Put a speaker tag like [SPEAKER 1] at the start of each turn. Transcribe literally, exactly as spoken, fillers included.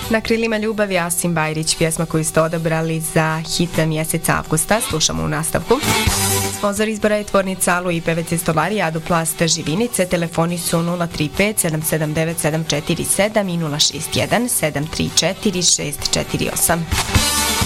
[SPEAKER 1] Na krilima ljubavi Asim Bajrić, pjesma koju ste odabrali za hit mjeseca avgusta. Slušamo u nastavku. Sponzor izbora je tvornica Alu i P V C stolari Aduplast Živinice. Telefoni su nula tri pet sedam sedam devet sedam četiri sedam i nula šest jedan sedam tri četiri šest četiri osam.